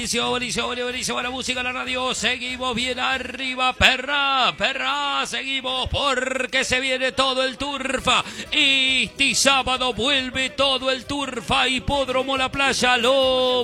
buenísimo, buenísimo, buenísimo la música, la radio. Seguimos bien arriba, perra, perra. Seguimos porque se viene todo el Turfa. Este sábado vuelve todo el Turfa. Hipódromo La Playa. Lo